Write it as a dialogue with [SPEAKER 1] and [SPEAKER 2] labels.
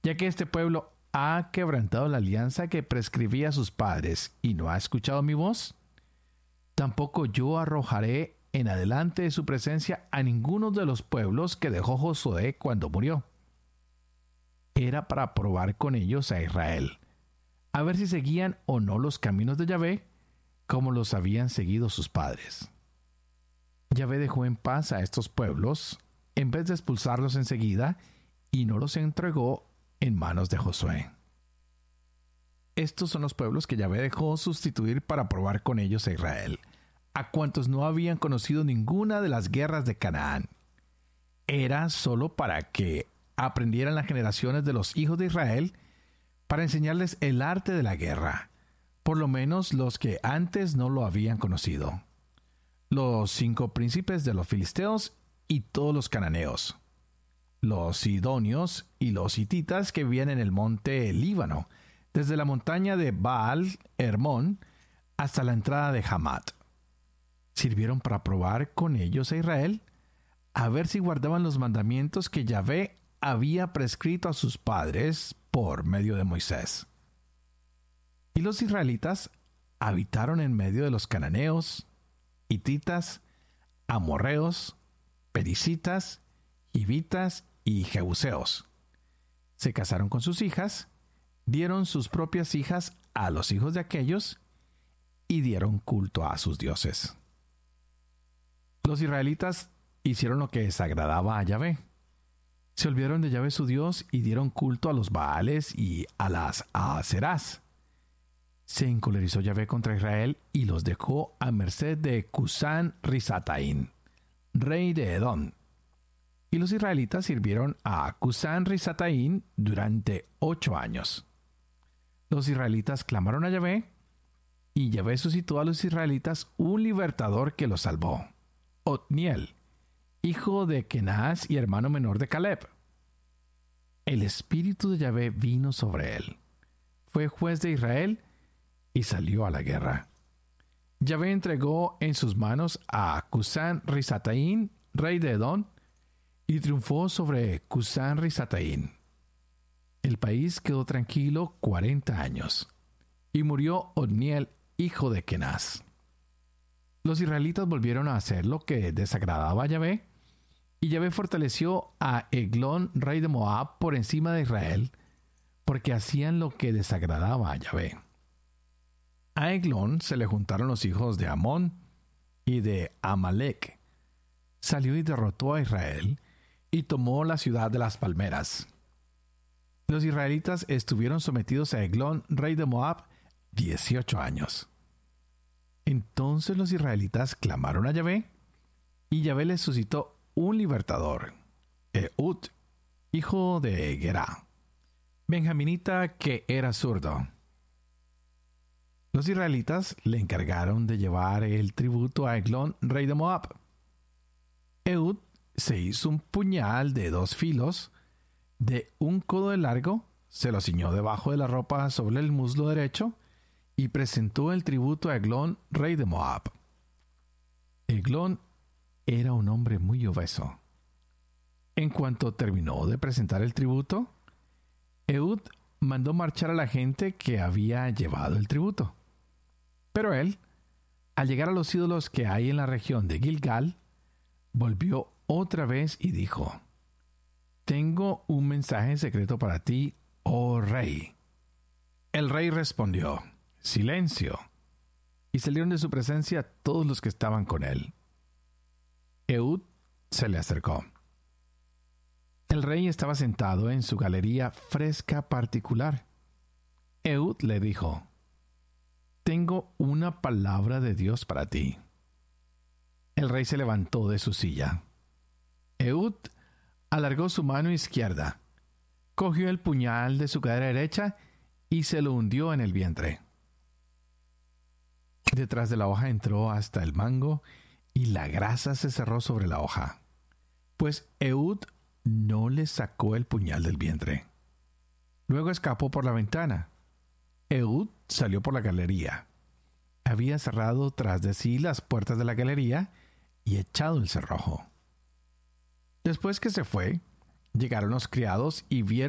[SPEAKER 1] ya que este pueblo ha quebrantado la alianza que prescribía a sus padres y no ha escuchado mi voz, tampoco yo arrojaré en adelante de su presencia a ninguno de los pueblos que dejó Josué cuando murió. Era para probar con ellos a Israel, a ver si seguían o no los caminos de Yahvé, como los habían seguido sus padres. Yahvé dejó en paz a estos pueblos, en vez de expulsarlos enseguida, y no los entregó en manos de Josué. Estos son los pueblos que Yahvé dejó sustituir para probar con ellos a Israel, a cuantos no habían conocido ninguna de las guerras de Canaán. Era solo para que aprendieran las generaciones de los hijos de Israel, para enseñarles el arte de la guerra, por lo menos los que antes no lo habían conocido: los 5 príncipes de los filisteos y todos los cananeos, los sidonios y los hititas que vivían en el monte Líbano, desde la montaña de Baal Hermón hasta la entrada de Hamat. Sirvieron para probar con ellos a Israel, a ver si guardaban los mandamientos que Yahvé había prescrito a sus padres por medio de Moisés. Y los israelitas habitaron en medio de los cananeos, hititas, amorreos, pericitas, hivitas y jebuseos. Se casaron con sus hijas, dieron sus propias hijas a los hijos de aquellos y dieron culto a sus dioses. Los israelitas hicieron lo que desagradaba a Yahvé. Se olvidaron de Yahvé su Dios y dieron culto a los Baales y a las Aserás. Se encolerizó Yahvé contra Israel y los dejó a merced de Cusán Risataín, rey de Edom. Y los israelitas sirvieron a Cusán Risataín durante 8 años. Los israelitas clamaron a Yahvé, y Yahvé suscitó a los israelitas un libertador que los salvó: Otniel, hijo de Kenaz y hermano menor de Caleb. El espíritu de Yahvé vino sobre él. Fue juez de Israel y salió a la guerra. Yahvé entregó en sus manos a Cusán Risataín, rey de Edom, y triunfó sobre Cusán Risataín. El país quedó tranquilo 40 años, y murió Otniel, hijo de Kenaz. Los israelitas volvieron a hacer lo que desagradaba a Yahvé, y Yahvé fortaleció a Eglón, rey de Moab, por encima de Israel, porque hacían lo que desagradaba a Yahvé. A Eglón se le juntaron los hijos de Amón y de Amalek. Salió y derrotó a Israel, y tomó la ciudad de las palmeras. Los israelitas estuvieron sometidos a Eglón, rey de Moab, 18 años. Entonces los israelitas clamaron a Yahvé, y Yahvé les suscitó un libertador, Ehud, hijo de Gerá, benjaminita que era zurdo. Los israelitas le encargaron de llevar el tributo a Eglón, rey de Moab. Ehud se hizo un puñal de 2 filos, de 1 codo de largo, se lo ciñó debajo de la ropa sobre el muslo derecho, y presentó el tributo a Eglón, rey de Moab. Eglón era un hombre muy obeso. En cuanto terminó de presentar el tributo, Ehud mandó marchar a la gente que había llevado el tributo. Pero él, al llegar a los ídolos que hay en la región de Gilgal, volvió otra vez y dijo: «Tengo un mensaje secreto para ti, oh rey». El rey respondió: «Silencio». Y salieron de su presencia todos los que estaban con él. Ehud se le acercó. El rey estaba sentado en su galería fresca particular. Ehud le dijo: «Tengo una palabra de Dios para ti». El rey se levantó de su silla. Ehud alargó su mano izquierda, cogió el puñal de su cadera derecha y se lo hundió en el vientre. Detrás de la hoja entró hasta el mango y la grasa se cerró sobre la hoja, pues Ehud no le sacó el puñal del vientre. Luego escapó por la ventana. Ehud salió por la galería. Había cerrado tras de sí las puertas de la galería y echado el cerrojo. Después que se fue, llegaron los criados y vieron